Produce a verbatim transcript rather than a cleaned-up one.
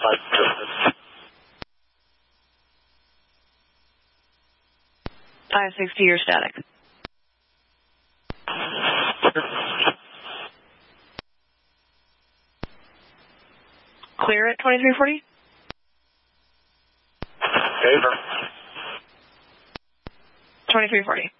I have sixty, you're static. Clear at twenty-three forty? Okay, sir. twenty-three forty.